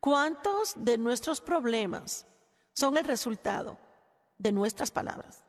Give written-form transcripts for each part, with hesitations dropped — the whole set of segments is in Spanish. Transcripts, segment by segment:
¿Cuántos de nuestros problemas son el resultado de nuestras palabras?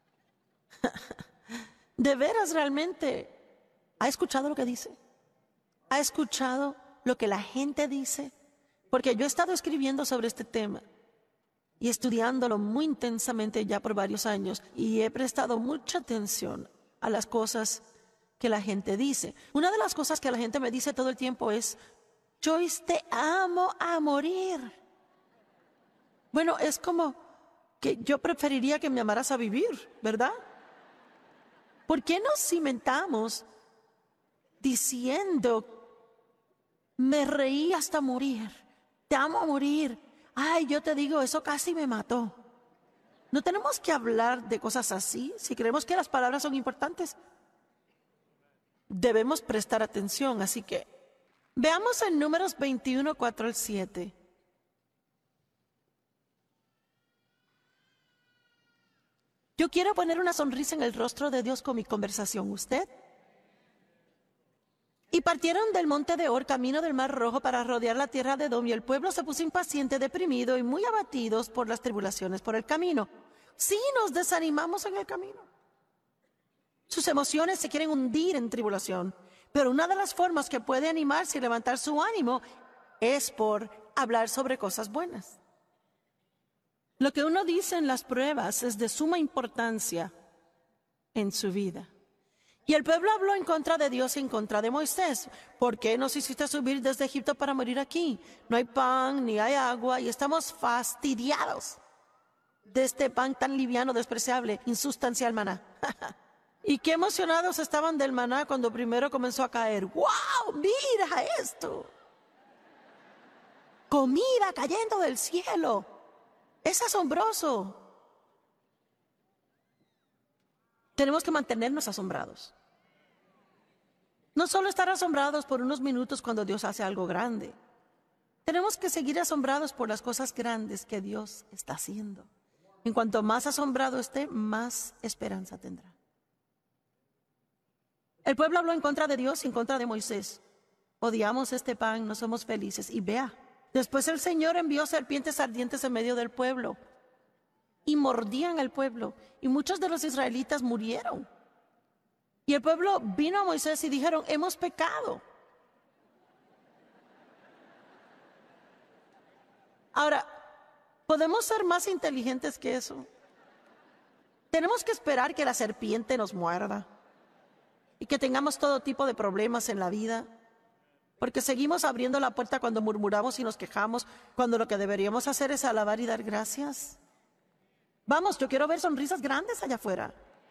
¿De veras realmente ha escuchado lo que dice? ¿Ha escuchado lo que la gente dice? Porque yo he estado escribiendo sobre este tema y estudiándolo muy intensamente ya por varios años y he prestado mucha atención a las cosas que la gente dice. Una de las cosas que la gente me dice todo el tiempo es: Joyce, te amo a morir. Bueno, es como que yo preferiría que me amaras a vivir, ¿verdad? ¿Por qué nos cimentamos diciendo: me reí hasta morir, te amo a morir? Ay, yo te digo, eso casi me mató. No tenemos que hablar de cosas así. Si creemos que las palabras son importantes, debemos prestar atención. Así que veamos en Números 21, 4 al 7. Yo quiero poner una sonrisa en el rostro de Dios con mi conversación. ¿Usted? Y partieron del monte de Or, camino del Mar Rojo, para rodear la tierra de Edom, y el pueblo se puso impaciente, deprimido y muy abatidos por las tribulaciones por el camino. Sí, nos desanimamos en el camino. Sus emociones se quieren hundir en tribulación, pero una de las formas que puede animarse y levantar su ánimo es por hablar sobre cosas buenas. Lo que uno dice en las pruebas es de suma importancia en su vida. Y el pueblo habló en contra de Dios y en contra de Moisés. ¿Por qué nos hiciste subir desde Egipto para morir aquí? No hay pan, ni hay agua, y estamos fastidiados de este pan tan liviano, despreciable, insustancial maná. Y qué emocionados estaban del maná cuando primero comenzó a caer. ¡Wow! ¡Mira esto! Comida cayendo del cielo. Es asombroso. Tenemos que mantenernos asombrados. No solo estar asombrados por unos minutos cuando Dios hace algo grande. Tenemos que seguir asombrados por las cosas grandes que Dios está haciendo. En cuanto más asombrado esté, más esperanza tendrá. El pueblo habló en contra de Dios y en contra de Moisés. Odiamos este pan, no somos felices. Y vea, después el Señor envió serpientes ardientes en medio del pueblo y mordían al pueblo, y muchos de los israelitas murieron. Y el pueblo vino a Moisés y dijeron: hemos pecado. Ahora, ¿podemos ser más inteligentes que eso? Tenemos que esperar que la serpiente nos muerda y que tengamos todo tipo de problemas en la vida, porque seguimos abriendo la puerta cuando murmuramos y nos quejamos, cuando lo que deberíamos hacer es alabar y dar gracias. Vamos, yo quiero ver sonrisas grandes allá afuera.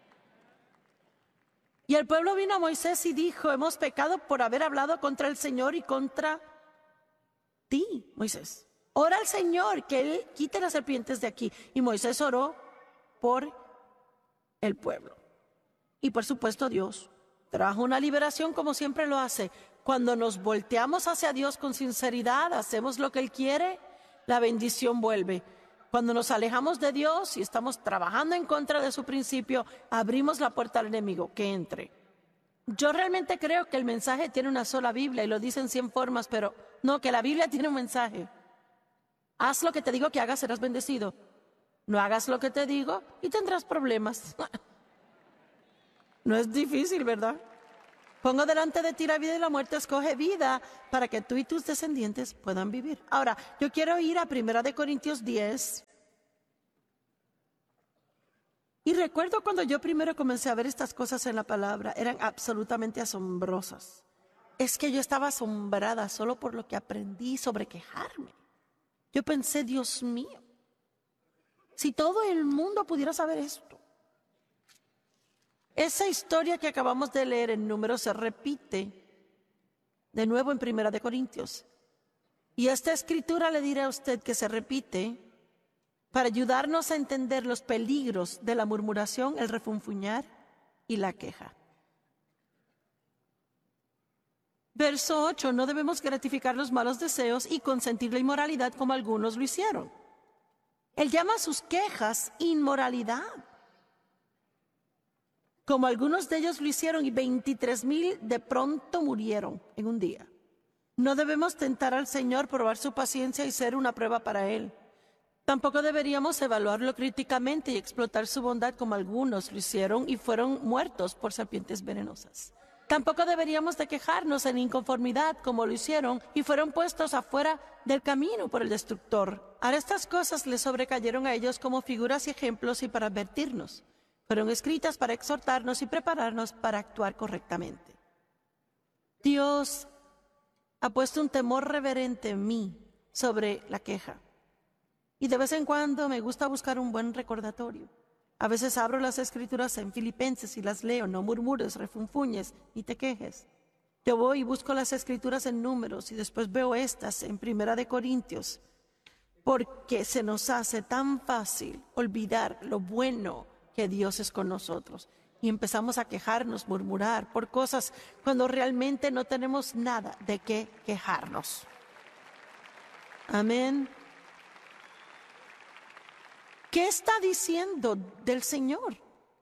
Y el pueblo vino a Moisés y dijo: hemos pecado por haber hablado contra el Señor y contra ti, Moisés. Ora al Señor que Él quite las serpientes de aquí. Y Moisés oró por el pueblo. Y por supuesto Dios trajo una liberación, como siempre lo hace. Cuando nos volteamos hacia Dios con sinceridad, hacemos lo que Él quiere, la bendición vuelve. Cuando nos alejamos de Dios y estamos trabajando en contra de su principio, abrimos la puerta al enemigo que entre. Yo realmente creo que el mensaje tiene una sola Biblia y lo dicen 100 formas, pero no, que la Biblia tiene un mensaje. Haz lo que te digo que hagas, serás bendecido. No hagas lo que te digo y tendrás problemas. No es difícil, ¿verdad? Pongo delante de ti la vida y la muerte, escoge vida para que tú y tus descendientes puedan vivir. Ahora, yo quiero ir a 1 Corintios 10. Y recuerdo cuando yo primero comencé a ver estas cosas en la palabra, eran absolutamente asombrosas. Es que yo estaba asombrada solo por lo que aprendí sobre quejarme. Yo pensé: Dios mío, si todo el mundo pudiera saber esto. Esa historia que acabamos de leer en Números se repite de nuevo en 1 Corintios. Y esta escritura le diré a usted que se repite para ayudarnos a entender los peligros de la murmuración, el refunfuñar y la queja. Verso 8, no debemos gratificar los malos deseos y consentir la inmoralidad como algunos lo hicieron. Él llama a sus quejas inmoralidad, como algunos de ellos lo hicieron, y 23,000 de pronto murieron en un día. No debemos tentar al Señor, probar su paciencia y ser una prueba para Él. Tampoco deberíamos evaluarlo críticamente y explotar su bondad como algunos lo hicieron y fueron muertos por serpientes venenosas. Tampoco deberíamos de quejarnos en inconformidad como lo hicieron y fueron puestos afuera del camino por el destructor. Ahora estas cosas les sobrecayeron a ellos como figuras y ejemplos y para advertirnos. Fueron escritas para exhortarnos y prepararnos para actuar correctamente. Dios ha puesto un temor reverente en mí sobre la queja. Y de vez en cuando me gusta buscar un buen recordatorio. A veces abro las Escrituras en Filipenses y las leo. No murmures, refunfuñes, ni te quejes. Yo voy y busco las Escrituras en Números y después veo estas en Primera de Corintios. Porque se nos hace tan fácil olvidar lo bueno que Dios es con nosotros. Y empezamos a quejarnos, murmurar por cosas cuando realmente no tenemos nada de qué quejarnos. Amén. ¿Qué está diciendo del Señor?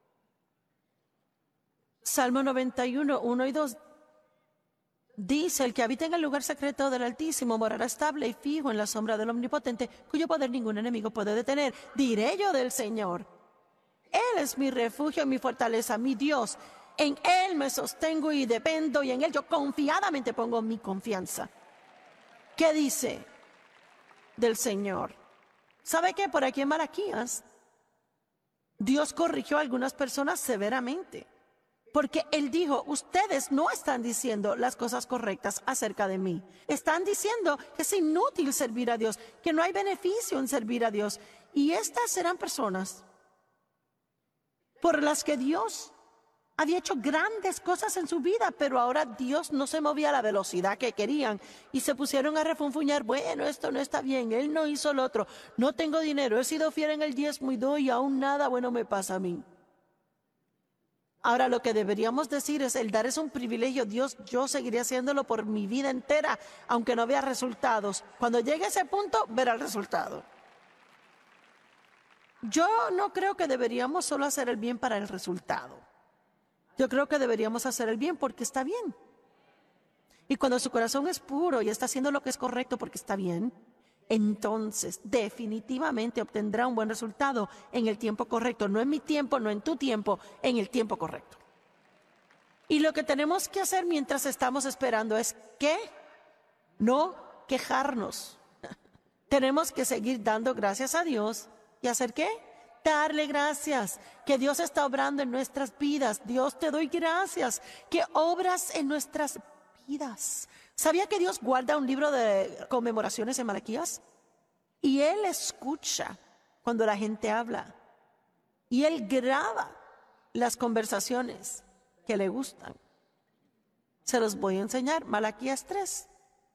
Salmo 91, 1 y 2 dice: el que habita en el lugar secreto del Altísimo morará estable y fijo en la sombra del Omnipotente, cuyo poder ningún enemigo puede detener. Diré yo del Señor: Él es mi refugio, mi fortaleza, mi Dios. En Él me sostengo y dependo, y en Él yo confiadamente pongo mi confianza. ¿Qué dice del Señor? ¿Sabe qué? Por aquí en Malaquías, Dios corrigió a algunas personas severamente. Porque Él dijo: ustedes no están diciendo las cosas correctas acerca de mí. Están diciendo que es inútil servir a Dios, que no hay beneficio en servir a Dios. Y estas eran personas por las que Dios había hecho grandes cosas en su vida, pero ahora Dios no se movía a la velocidad que querían y se pusieron a refunfuñar: bueno, esto no está bien, Él no hizo lo otro, no tengo dinero, he sido fiel en el diezmo y doy y aún nada bueno me pasa a mí. Ahora lo que deberíamos decir es: el dar es un privilegio. Dios, yo seguiré haciéndolo por mi vida entera, aunque no vea resultados. Cuando llegue a ese punto, verá el resultado. Yo no creo que deberíamos solo hacer el bien para el resultado. Yo creo que deberíamos hacer el bien porque está bien. Y cuando su corazón es puro y está haciendo lo que es correcto porque está bien, entonces definitivamente obtendrá un buen resultado en el tiempo correcto. No en mi tiempo, no en tu tiempo, en el tiempo correcto. Y lo que tenemos que hacer mientras estamos esperando es ¿qué? No quejarnos. Tenemos que seguir dando gracias a Dios. ¿Y hacer qué? Darle gracias, que Dios está obrando en nuestras vidas. Dios, te doy gracias, que obras en nuestras vidas. ¿Sabía que Dios guarda un libro de conmemoraciones en Malaquías? Y Él escucha cuando la gente habla. Y Él graba las conversaciones que le gustan. Se los voy a enseñar. Malaquías 3.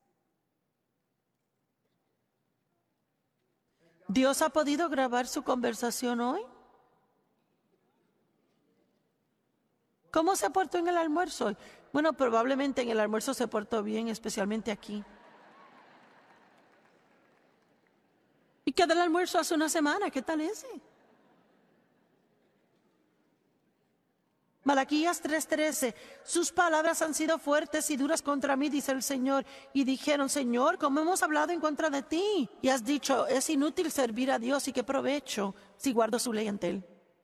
¿Dios ha podido grabar su conversación hoy? ¿Cómo se portó en el almuerzo hoy? Bueno, probablemente en el almuerzo se portó bien, especialmente aquí. ¿Y qué del almuerzo hace una semana? ¿Qué tal ese? Malaquías 3:13, sus palabras han sido fuertes y duras contra mí, dice el Señor. Y dijeron: Señor, ¿cómo hemos hablado en contra de ti? Y has dicho: es inútil servir a Dios, y qué provecho si guardo su ley ante Él.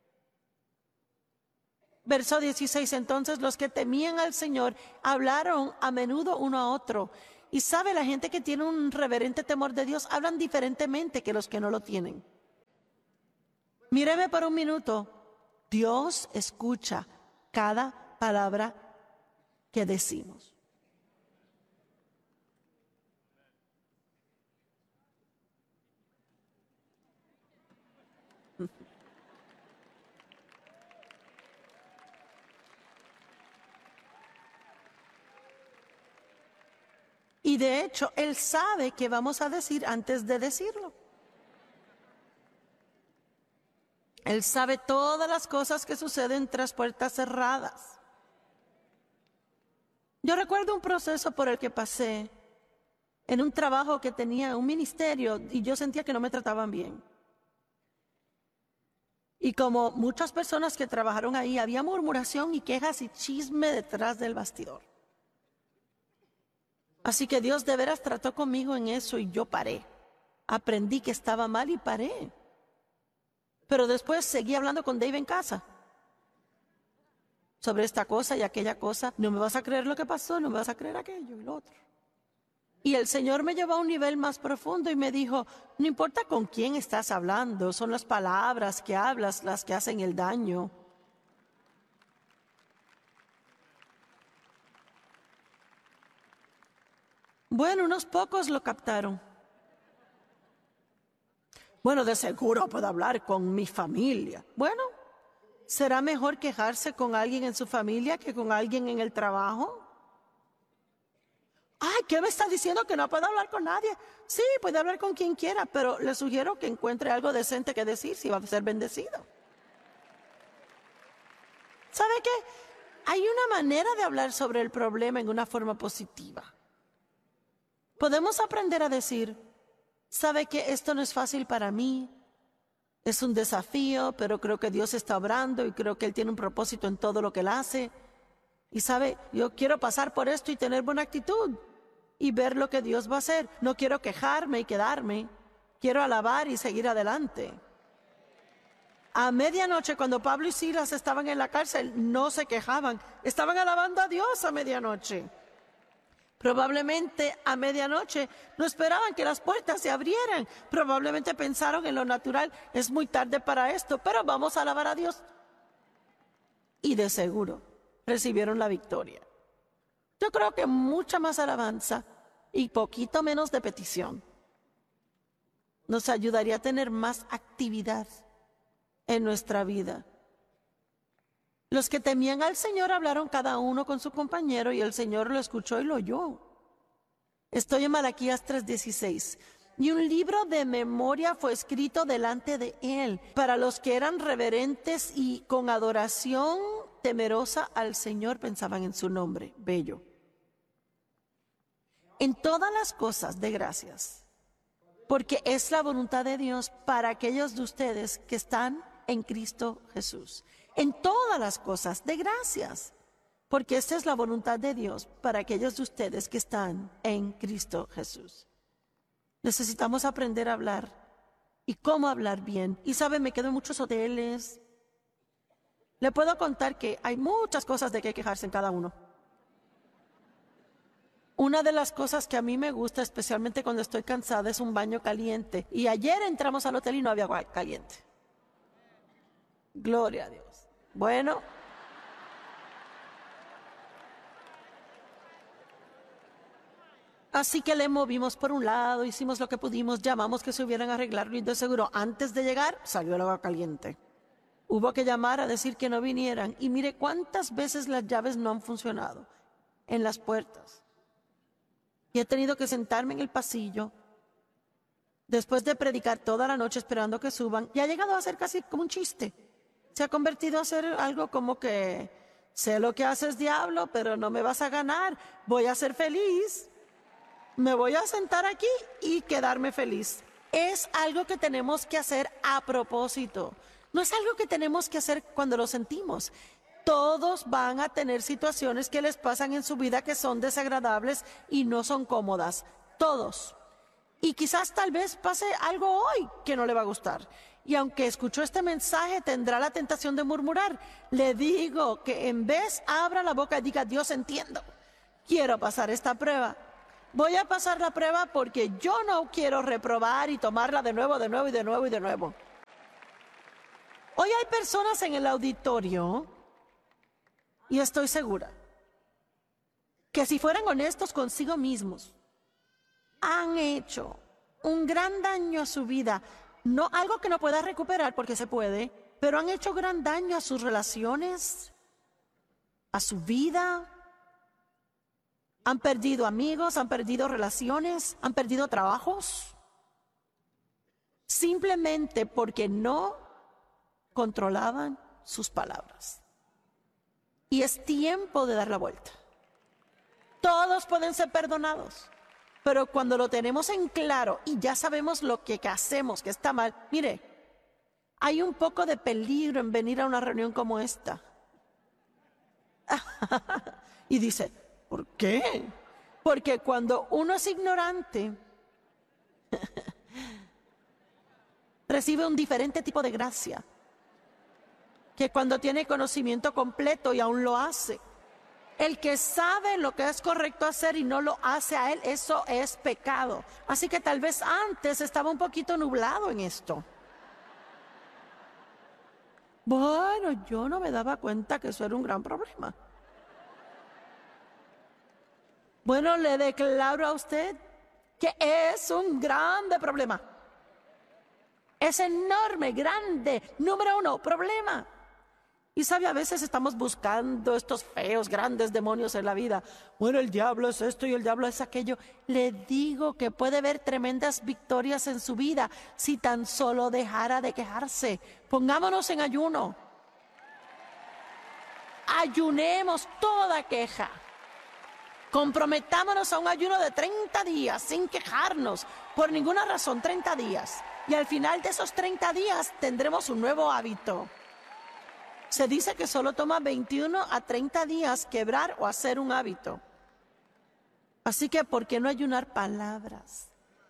Verso 16, entonces los que temían al Señor hablaron a menudo uno a otro. Y sabe, la gente que tiene un reverente temor de Dios hablan diferentemente que los que no lo tienen. Míreme por un minuto. Dios escucha cada palabra que decimos. Y de hecho, Él sabe qué vamos a decir antes de decirlo. Él sabe todas las cosas que suceden tras puertas cerradas. Yo recuerdo un proceso por el que pasé en un trabajo que tenía, un ministerio, y yo sentía que no me trataban bien. Y como muchas personas que trabajaron ahí, había murmuración y quejas y chisme detrás del bastidor. Así que Dios de veras trató conmigo en eso y yo paré. Aprendí que estaba mal y paré. Pero después seguí hablando con Dave en casa sobre esta cosa y aquella cosa. No me vas a creer lo que pasó, no me vas a creer aquello y lo otro. Y el Señor me llevó a un nivel más profundo y me dijo, no importa con quién estás hablando, son las palabras que hablas las que hacen el daño. Bueno, unos pocos lo captaron. Bueno, de seguro puedo hablar con mi familia. Bueno, ¿será mejor quejarse con alguien en su familia que con alguien en el trabajo? Ay, ¿qué me está diciendo que no puedo hablar con nadie? Sí, puede hablar con quien quiera, pero le sugiero que encuentre algo decente que decir si va a ser bendecido. ¿Sabe qué? Hay una manera de hablar sobre el problema en una forma positiva. Podemos aprender a decir, ¿sabe que esto no es fácil para mí? Es un desafío, pero creo que Dios está obrando y creo que Él tiene un propósito en todo lo que Él hace. Y sabe, yo quiero pasar por esto y tener buena actitud y ver lo que Dios va a hacer. No quiero quejarme y quedarme. Quiero alabar y seguir adelante. A medianoche, cuando Pablo y Silas estaban en la cárcel, no se quejaban. Estaban alabando a Dios a medianoche. Probablemente a medianoche no esperaban que las puertas se abrieran. Probablemente pensaron en lo natural, es muy tarde para esto, pero vamos a alabar a Dios. Y de seguro recibieron la victoria. Yo creo que mucha más alabanza y poquito menos de petición nos ayudaría a tener más actividad en nuestra vida. Los que temían al Señor hablaron cada uno con su compañero y el Señor lo escuchó y lo oyó. Estoy en Malaquías 3:16. Y un libro de memoria fue escrito delante de él para los que eran reverentes y con adoración temerosa al Señor pensaban en su nombre. Bello. En todas las cosas de gracias, porque es la voluntad de Dios para aquellos de ustedes que están en Cristo Jesús. En todas las cosas de gracias, porque esta es la voluntad de Dios para aquellos de ustedes que están en Cristo Jesús. Necesitamos aprender a hablar y cómo hablar bien. Y sabe, me quedo en muchos hoteles. Le puedo contar que hay muchas cosas de que quejarse en cada uno. Una de las cosas que a mí me gusta, especialmente cuando estoy cansada, es un baño caliente. Y ayer entramos al hotel y no había agua caliente. Gloria a Dios. Bueno. Así que le movimos por un lado, hicimos lo que pudimos, llamamos que se hubieran arreglado y de seguro antes de llegar salió el agua caliente. Hubo que llamar a decir que no vinieran y mire cuántas veces las llaves no han funcionado en las puertas. Y he tenido que sentarme en el pasillo después de predicar toda la noche esperando que suban y ha llegado a ser casi como un chiste. Se ha convertido a ser algo como que sé lo que haces, diablo, pero no me vas a ganar, voy a ser feliz. Me voy a sentar aquí y quedarme feliz. Es algo que tenemos que hacer a propósito. No es algo que tenemos que hacer cuando lo sentimos. Todos van a tener situaciones que les pasan en su vida que son desagradables y no son cómodas. Todos. Y quizás tal vez pase algo hoy que no le va a gustar. Y aunque escuchó este mensaje, tendrá la tentación de murmurar. Le digo que en vez abra la boca y diga, Dios, entiendo. Quiero pasar esta prueba. Voy a pasar la prueba porque yo no quiero reprobar y tomarla de nuevo. Hoy hay personas en el auditorio, y estoy segura, que si fueran honestos consigo mismos, han hecho un gran daño a su vida. No algo que no pueda recuperar porque se puede, pero han hecho gran daño a sus relaciones, a su vida. Han perdido amigos, han perdido relaciones, han perdido trabajos, simplemente porque no controlaban sus palabras. Y es tiempo de dar la vuelta. Todos pueden ser perdonados, pero cuando lo tenemos en claro y ya sabemos lo que hacemos, que está mal, mire, hay un poco de peligro en venir a una reunión como esta. Y dice, ¿por qué? Porque cuando uno es ignorante, recibe un diferente tipo de gracia que cuando tiene conocimiento completo y aún lo hace. El que sabe lo que es correcto hacer y no lo hace a él, eso es pecado. Así que tal vez antes estaba un poquito nublado en esto. Bueno, yo no me daba cuenta que eso era un gran problema. Bueno, le declaro a usted que es un grande problema. Es enorme, grande, número 1, problema. Y sabe, a veces estamos buscando estos feos, grandes demonios en la vida. Bueno, el diablo es esto y el diablo es aquello. Le digo que puede haber tremendas victorias en su vida si tan solo dejara de quejarse. Pongámonos en ayuno. Ayunemos toda queja. Comprometámonos a un ayuno de 30 días sin quejarnos por ninguna razón, 30 días. Y al final de esos 30 días tendremos un nuevo hábito. Se dice que solo toma 21 a 30 días quebrar o hacer un hábito. Así que, ¿por qué no ayunar palabras?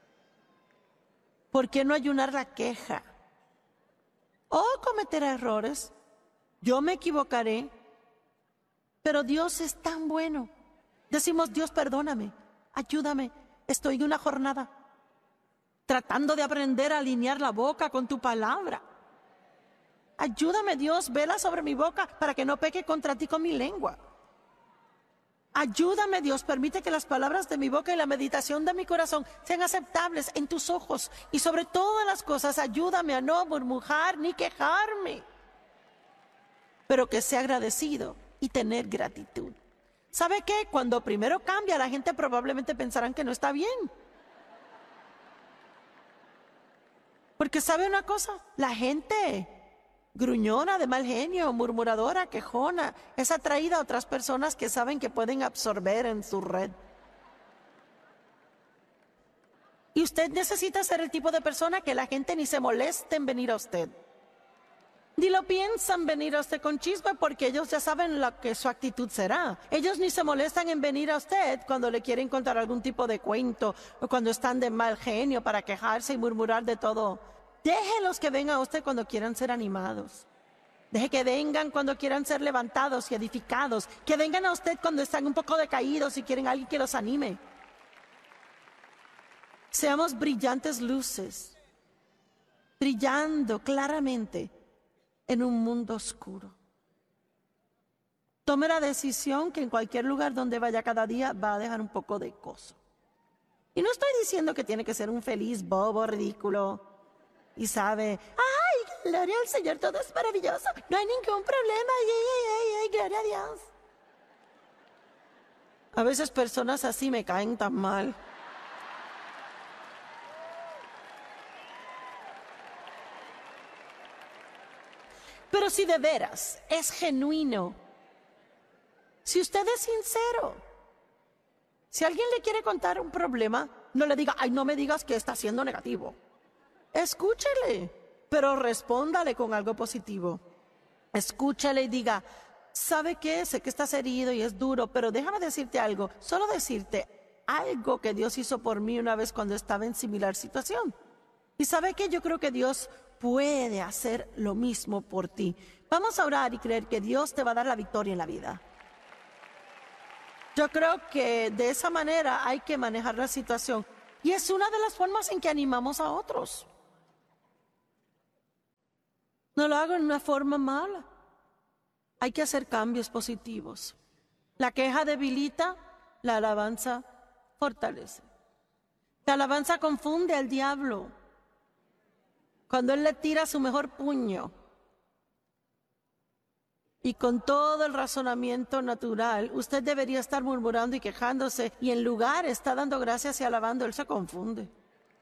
¿Por qué no ayunar la queja? Cometer errores. Yo me equivocaré, pero Dios es tan bueno. Decimos, Dios, perdóname, ayúdame, estoy en una jornada tratando de aprender a alinear la boca con tu palabra. Ayúdame, Dios, vela sobre mi boca para que no peque contra ti con mi lengua. Ayúdame, Dios, permite que las palabras de mi boca y la meditación de mi corazón sean aceptables en tus ojos. Y sobre todas las cosas, ayúdame a no murmurar ni quejarme, pero que sea agradecido y tener gratitud. ¿Sabe qué? Cuando primero cambia, la gente probablemente pensarán que no está bien. Porque ¿sabe una cosa? La gente gruñona, de mal genio, murmuradora, quejona, es atraída a otras personas que saben que pueden absorber en su red. Y usted necesita ser el tipo de persona que la gente ni se moleste en venir a usted. Ni lo piensan venir a usted con chisme porque ellos ya saben lo que su actitud será. Ellos ni se molestan en venir a usted cuando le quieren contar algún tipo de cuento o cuando están de mal genio para quejarse y murmurar de todo. Déjelos que vengan a usted cuando quieran ser animados. Deje que vengan cuando quieran ser levantados y edificados. Que vengan a usted cuando están un poco decaídos y quieren a alguien que los anime. Seamos brillantes luces, brillando claramente en un mundo oscuro. Tome la decisión que en cualquier lugar donde vaya cada día va a dejar un poco de gozo. Y no estoy diciendo que tiene que ser un feliz bobo ridículo y sabe, ¡ay, gloria al Señor, todo es maravilloso! No hay ningún problema, ¡ay, gloria a Dios! A veces personas así me caen tan mal. Pero si de veras es genuino, si usted es sincero, si alguien le quiere contar un problema, no le diga, ay, no me digas que está siendo negativo. Escúchele, pero respóndale con algo positivo. Escúchale y diga, ¿sabe qué? Sé que estás herido y es duro, pero déjame decirte algo, solo decirte algo que Dios hizo por mí una vez cuando estaba en similar situación. Y ¿sabe qué? Yo creo que Dios puede hacer lo mismo por ti. Vamos a orar y creer que Dios te va a dar la victoria en la vida. Yo creo que de esa manera hay que manejar la situación. Y es una de las formas en que animamos a otros. No lo hago en una forma mala. Hay que hacer cambios positivos. La queja debilita, la alabanza fortalece. La alabanza confunde al diablo. Cuando él le tira su mejor puño y con todo el razonamiento natural, usted debería estar murmurando y quejándose y en lugar está dando gracias y alabando, él se confunde.